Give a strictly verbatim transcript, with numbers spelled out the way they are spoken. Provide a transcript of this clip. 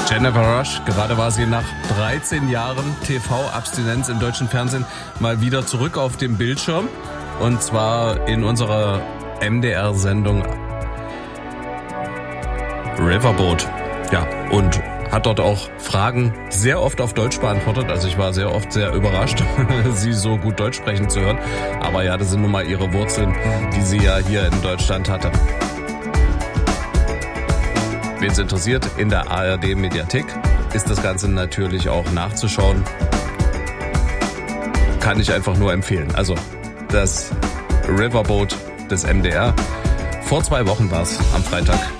Jennifer Rush, gerade war sie nach dreizehn Jahren T V-Abstinenz im deutschen Fernsehen mal wieder zurück auf dem Bildschirm. Und zwar in unserer M D R-Sendung Riverboat. Ja, und hat dort auch Fragen sehr oft auf Deutsch beantwortet. Also ich war sehr oft sehr überrascht, sie so gut Deutsch sprechen zu hören. Aber ja, das sind nun mal ihre Wurzeln, die sie ja hier in Deutschland hatte. Wen es interessiert, in der A R D-Mediathek ist das Ganze natürlich auch nachzuschauen. Kann ich einfach nur empfehlen. Also das Riverboat des M D R. Vor zwei Wochen war es, am Freitag.